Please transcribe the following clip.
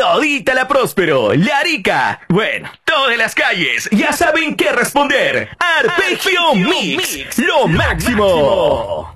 todita la Próspero, la Arica, bueno, todas las calles ya saben qué responder. Arpegio Mix, lo máximo.